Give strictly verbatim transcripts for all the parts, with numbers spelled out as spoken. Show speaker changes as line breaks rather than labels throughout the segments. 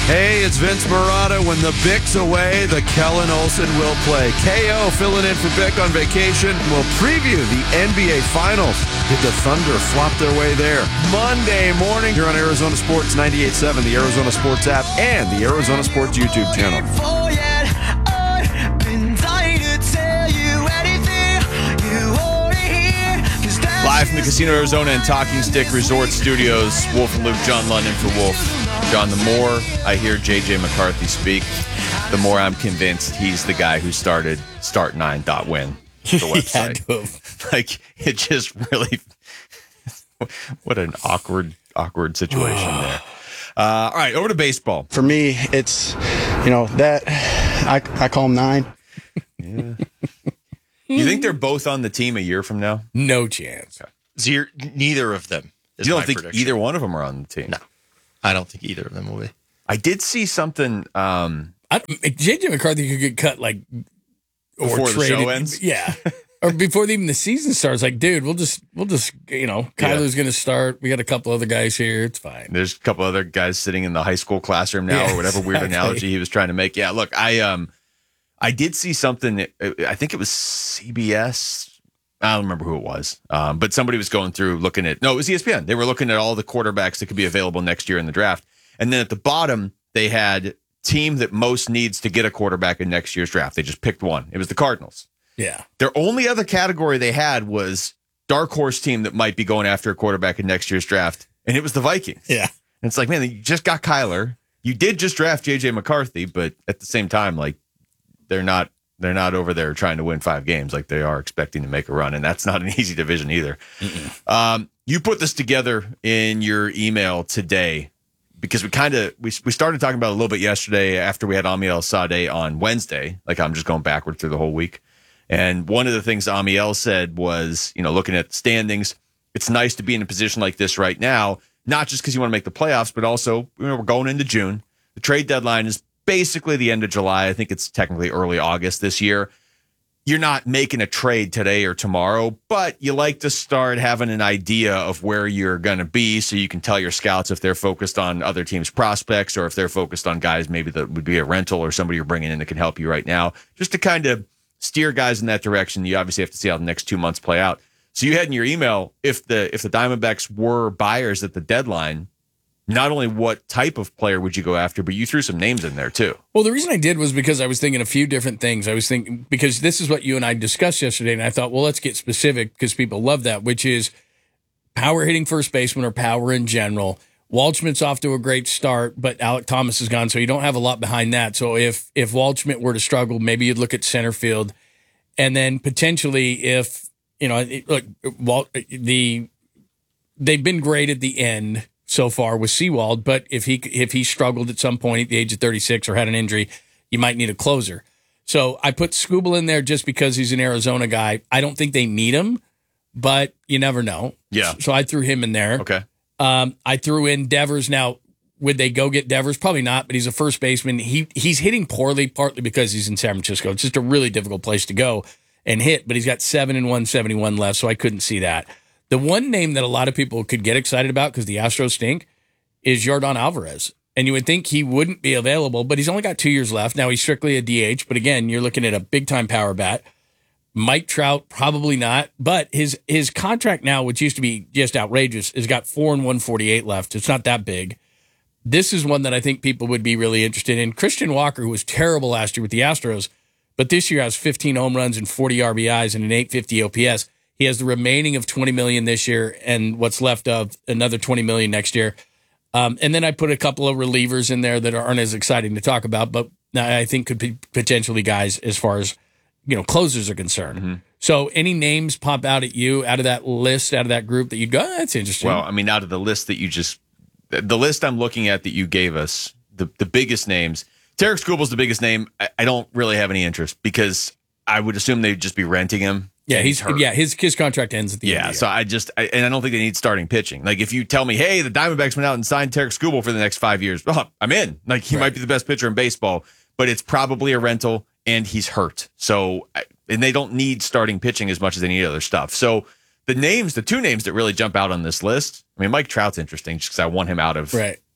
Hey, it's Vince Marotta. When the Bick's away, the Kellen Olson will play. K O filling in for Bick on vacation. We'll preview the N B A Finals. Did the Thunder flop their way there? Monday morning here on Arizona Sports ninety-eight point seven, the Arizona Sports app, and the Arizona Sports YouTube channel.
Live from the Casino Arizona and Talking Stick Resort Studios, Wolf and Luke, John London for Wolf. John, the more I hear J J McCarthy speak, the more I'm convinced he's the guy who started start nine dot win, the website. Like, it just really, what an awkward, awkward situation there. Uh, all right, over to baseball.
For me, it's, you know, that, I, I call him nine.
Yeah. You think they're both on the team a year from now?
No chance.
Okay. Zero, neither of them. Is
you don't
my
think
prediction.
either one of them are on the team?
No, I don't think either of them will be.
I did see something. Um,
J J McCarthy could get cut like or
before the
traded.
show ends.
Yeah, or before even the season starts. Like, dude, we'll just we'll just you know, Kyler's
Yeah.
going to start. We got a couple other guys here. It's fine.
There's a couple other guys sitting in the high school classroom now,
Yeah,
or whatever weird
exactly.
analogy he was trying to make. Yeah, look, I um, I did see something. I think it was C B S. I don't remember who it was, um, but somebody was going through looking at. No, it was E S P N. They were looking at all the quarterbacks that could be available next year in the draft, and then at the bottom they had team that most needs to get a quarterback in next year's draft. They just picked one. It was the Cardinals.
Yeah.
Their only other category they had was dark horse team that might be going after a quarterback in next year's draft, and it was the Vikings.
Yeah.
And it's like, man, you just got Kyler. You did just draft J J McCarthy, but at the same time, like, they're not they're not over there trying to win five games like they are expecting to make a run, and that's not an easy division either. Um, you put this together in your email today because we kind of we we started talking about it a little bit yesterday after we had Amiel Sadeh on Wednesday. Like, I'm just going backward through the whole week. And one of the things Amiel said was, you know, looking at the standings, it's nice to be in a position like this right now, not just because you want to make the playoffs, but also, you know, we're going into June. The trade deadline is basically the end of July. I think it's technically early August this year. You're not making a trade today or tomorrow, but you like to start having an idea of where you're going to be so you can tell your scouts if they're focused on other teams' prospects or if they're focused on guys maybe that would be a rental or somebody you're bringing in that can help you right now, just to kind of steer guys in that direction. You obviously have to see how the next two months play out. So you had in your email, if the if the Diamondbacks were buyers at the deadline, not only what type of player would you go after, but you threw some names in there too.
Well, the reason I did was because I was thinking a few different things. I was thinking, because this is what you and I discussed yesterday, and I thought, well, let's get specific because people love that, which is power hitting first baseman or power in general. Waldschmidt's off to a great start, but Alec Thomas is gone, so you don't have a lot behind that. So if if Waldschmidt were to struggle, maybe you'd look at center field, and then potentially if you know, it, look, Walt, the they've been great at the end so far with Sewald, but if he if he struggled at some point at the age of thirty-six or had an injury, you might need a closer. So I put Skubal in there just because he's an Arizona guy. I don't think they need him, but you never know.
Yeah.
So I threw him in there.
Okay.
Um, I threw in Devers. Now, would they go get Devers? Probably not, but he's a first baseman. He he's hitting poorly, partly because he's in San Francisco. It's just a really difficult place to go and hit, but he's got seven and one seventy-one left, so I couldn't see that. The one name that a lot of people could get excited about because the Astros stink is Yordan Alvarez. And you would think he wouldn't be available, but he's only got two years left. Now, he's strictly a D H, but again, you're looking at a big-time power bat. Mike Trout, probably not, but his his contract now, which used to be just outrageous, has got four and one forty-eight left. It's not that big. This is one that I think people would be really interested in. Christian Walker, who was terrible last year with the Astros, but this year has fifteen home runs and forty R B Is and an eight fifty O P S. He has the remaining of twenty million dollars this year and what's left of another twenty million dollars next year. Um, and then I put a couple of relievers in there that aren't as exciting to talk about, but I think could be potentially guys as far as, you know, closers are concerned. Mm-hmm. So any names pop out at you out of that list, out of that group that you'd go, oh, that's interesting.
Well, I mean, out of the list that you just, the list I'm looking at that you gave us, the, the biggest names, Tarek Skubal's the biggest name. I, I don't really have any interest because I would assume they'd just be renting him.
Yeah, he's,
hurt.
yeah, his his contract ends at the
yeah,
end of the year.
so I just, I, and I don't think they need starting pitching. Like, if you tell me, hey, the Diamondbacks went out and signed Tarek Skubal for the next five years, oh, I'm in. Like, he right. might be the best pitcher in baseball, but it's probably a rental, and he's hurt. So, and they don't need starting pitching as much as they need other stuff. So, the names, the two names that really jump out on this list, I mean, Mike Trout's interesting just because I want him out of
right.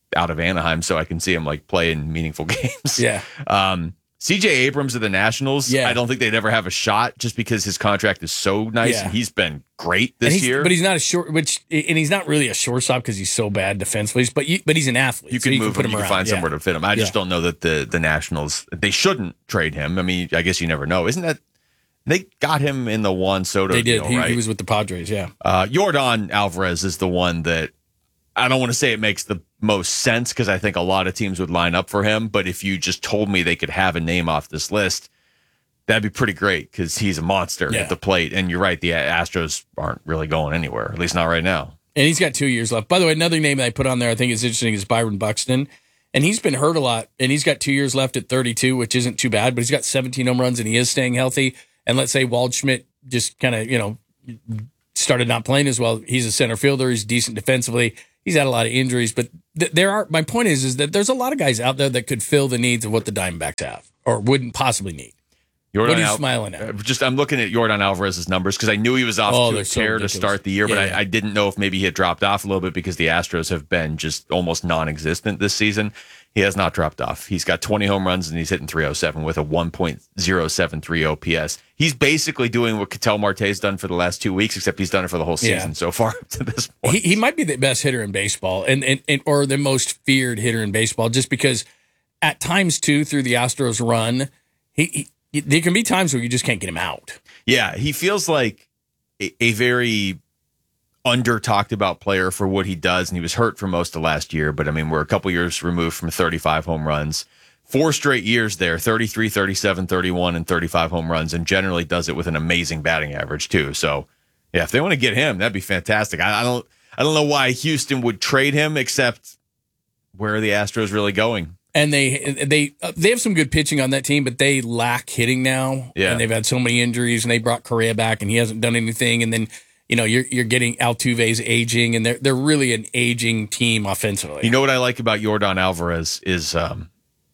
out of Anaheim so I can see him like play in meaningful games.
Yeah.
Um, C J Abrams of the Nationals,
Yeah.
I don't think they'd ever have a shot just because his contract is so nice
Yeah.
and he's been great
And
this
he's-
year.
But he's not a short, which and he's not really a shortstop because he's so bad defensively. But you, but he's an athlete.
You
so
can move
put
him. You can
around.
find
Yeah.
somewhere to fit him. I just
Yeah.
don't know that the the Nationals they shouldn't trade him. I mean, I guess you never know. Isn't that they got him in the Juan Soto
They did.
deal,
He,
right?
he was with the Padres. Yeah.
uh, Yordan Alvarez is the one that I don't want to say it makes the most sense because I think a lot of teams would line up for him. But if you just told me they could have a name off this list, that'd be pretty great because he's a monster
Yeah.
at the plate. And you're right, the Astros aren't really going anywhere, at least not right now.
And he's got two years left. By the way, another name that I put on there I think is interesting is Byron Buxton. And he's been hurt a lot. And he's got two years left at thirty-two, which isn't too bad. But he's got seventeen home runs and he is staying healthy. And let's say Waldschmidt just kind of, you know, started not playing as well. He's a center fielder. He's decent defensively. He's had a lot of injuries. But th- there are, my point is, is that there's a lot of guys out there that could fill the needs of what the Diamondbacks have or wouldn't possibly need.
Yordan
What are you
Al-
smiling at?
uh, Just I'm looking at Yordan Alvarez's numbers because I knew he was off
Oh,
to a
they're so
tear to
ridiculous.
start the year, but
Yeah,
I,
yeah.
I didn't know if maybe he had dropped off a little bit because the Astros have been just almost non-existent this season. He has not dropped off. He's got twenty home runs and he's hitting three oh seven with a one point oh seven three O P S. He's basically doing what Ketel Marte's done for the last two weeks, except he's done it for the whole season
Yeah.
so far up to this point.
He, he might be the best hitter in baseball and, and, and or the most feared hitter in baseball just because at times, too, through the Astros run, he, he there can be times where you just can't get him out.
Yeah, he feels like a, a very under talked about player for what he does, and he was hurt for most of last year. But I mean, we're a couple years removed from thirty-five home runs, four straight years there, thirty-three, thirty-seven, thirty-one, and thirty-five home runs, and generally does it with an amazing batting average too. So, yeah, if they want to get him, that'd be fantastic. I, I don't, I don't know why Houston would trade him, except where are the Astros really going?
And they they uh, they have some good pitching on that team, but they lack hitting now.
Yeah.
And they've had so many injuries, and they brought Correa back, and he hasn't done anything. And then, you know, you're you're getting Altuve's aging, and they're they're really an aging team offensively.
You know what I like about Yordan Alvarez is um,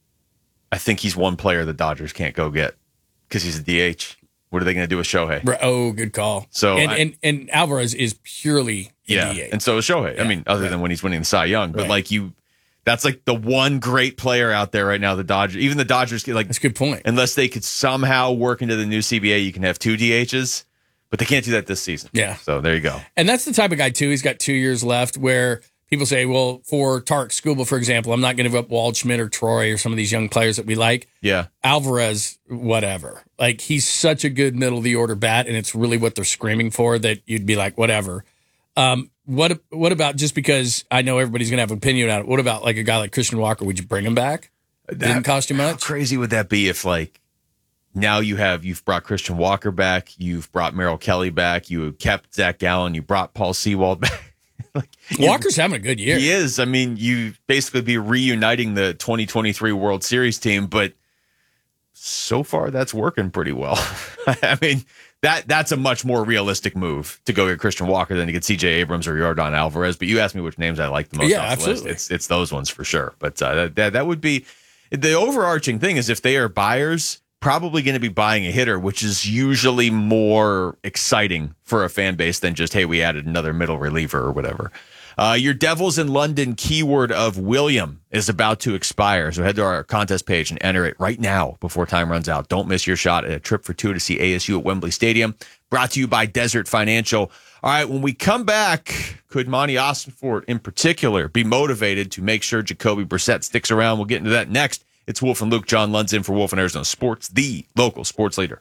I think he's one player the Dodgers can't go get because he's a D H. What are they going to do with Shohei?
Right. Oh, good call.
So
and
I-
and, and Alvarez is purely a
Yeah,
D H.
and so is Shohei. I
Yeah,
mean, other
right.
than when he's winning the Cy Young, but
Right.
like you, that's like the one great player out there right now. The Dodgers, even the Dodgers, get like
That's a good point.
unless they could somehow work into the new C B A, you can have two D Hs, but they can't do that this season.
Yeah.
So there you go.
And that's the type of guy, too. He's got two years left where people say, well, for Tarek Skubal, for example, I'm not going to give up Waldschmidt or Troy or some of these young players that we like.
Yeah.
Alvarez, whatever. Like, he's such a good middle of the order bat, and it's really what they're screaming for that you'd be like, whatever. Um, what what about, just because I know everybody's going to have an opinion on it, what about like a guy like Christian Walker? Would you bring him back? It didn't cost you
How
much?
crazy would that be if like now you have you've brought Christian Walker back, you've brought Merrill Kelly back, you kept Zach Gallen, you brought Paul Sewald back. like, you-
Walker's having a good year.
He is. I mean, you basically be reuniting the twenty twenty-three World Series team, but so far that's working pretty well. I mean, that that's a much more realistic move to go get Christian Walker than to get C J Abrams or Yordan Alvarez. But you asked me which names I like the most.
Yeah,
off the
absolutely.
list. It's it's those ones for sure. But uh, that, that that would be the overarching thing is if they are buyers, probably going to be buying a hitter, which is usually more exciting for a fan base than just, hey, we added another middle reliever or whatever. Uh, your Devils in London keyword of William is about to expire. So head to our contest page and enter it right now before time runs out. Don't miss your shot at a trip for two to see A S U at Wembley Stadium. Brought to you by Desert Financial. All right, when we come back, could Monty Ossenfort in particular be motivated to make sure Jacoby Brissett sticks around? We'll get into that next. It's Wolf and Luke. John Lund's in for Wolf and Arizona Sports, the local sports leader.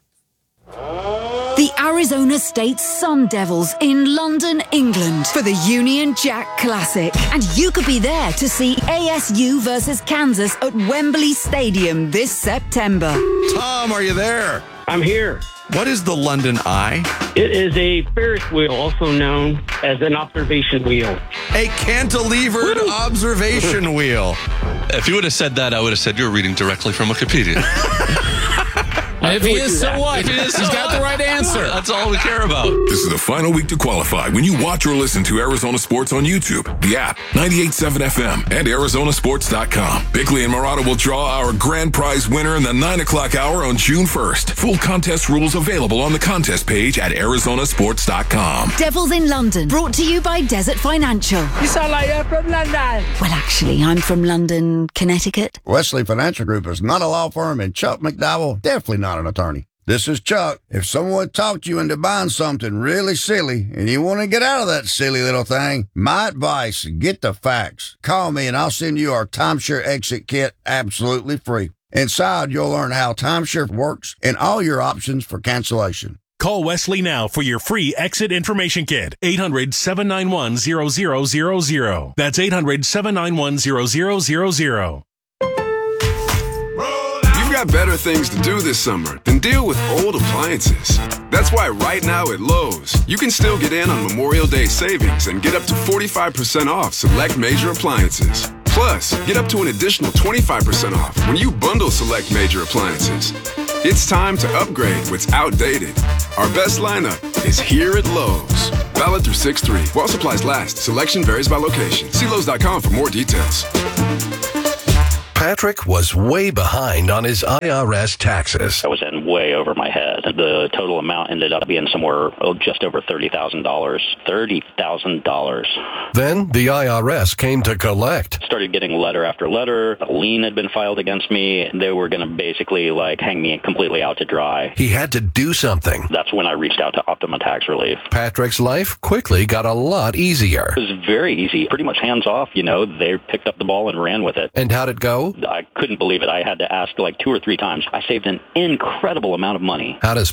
The Arizona State Sun Devils in London, England for the Union Jack Classic. And you could be there to see A S U versus Kansas at Wembley Stadium this September.
Tom, are you there?
I'm here.
What is the London Eye?
It is a Ferris wheel, also known as an observation wheel.
A cantilevered observation wheel.
If you would have said that, I would have said you're reading directly from Wikipedia.
If he is, so what? If he is, he's got the right answer.
That's all we care about.
This is the final week to qualify when you watch or listen to Arizona Sports on YouTube, the app, ninety-eight point seven F M, and Arizona Sports dot com. Bickley and Murata will draw our grand prize winner in the nine o'clock hour on June first. Full contest rules available on the contest page at Arizona Sports dot com.
Devils in London, brought to you by Desert Financial.
You sound like you're from London.
Well, actually, I'm from London, Connecticut.
Wesley Financial Group is not a law firm, and Chuck McDowell, definitely not an attorney. This is Chuck. If someone talked you into buying something really silly and you want to get out of that silly little thing, my advice, get the facts. Call me and I'll send you our timeshare exit kit absolutely free. Inside, you'll learn how timeshare works and all your options for cancellation.
Call Wesley now for your free exit information kit. eight hundred, seven nine one, zero zero zero zero. That's eight hundred, seven nine one, zero zero zero zero.
You've got better things to do this summer than deal with old appliances. That's why right now at Lowe's, you can still get in on Memorial Day savings and get up to forty-five percent off select major appliances. Plus, get up to an additional twenty-five percent off when you bundle select major appliances. It's time to upgrade what's outdated. Our best lineup is here at Lowe's. Valid through six three. While supplies last, selection varies by location. See Lowe's dot com for more details.
Patrick was way behind on his I R S taxes.
I was in way over my head. The total amount ended up being somewhere oh, just over thirty thousand dollars. thirty thousand dollars.
Then the I R S came to collect.
Started getting letter after letter. A lien had been filed against me. They were going to basically like hang me completely out to dry.
He had to do something.
That's when I reached out to Optima Tax Relief.
Patrick's life quickly got a lot easier.
It was very easy. Pretty much hands off, you know. They picked up the ball and ran with it.
And how'd it go?
I couldn't believe it. I had to ask like two or three times. I saved an incredible amount of money.
How does